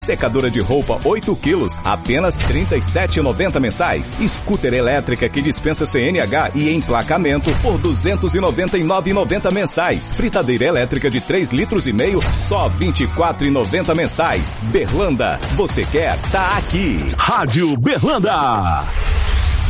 Secadora de roupa 8 quilos, apenas R$ 37,90 mensais. Scooter elétrica que dispensa CNH e emplacamento por R$ 299,90 mensais. Fritadeira elétrica de 3,5 litros, só R$ 24,90 mensais. Berlanda, você quer? Tá aqui. Rádio Berlanda.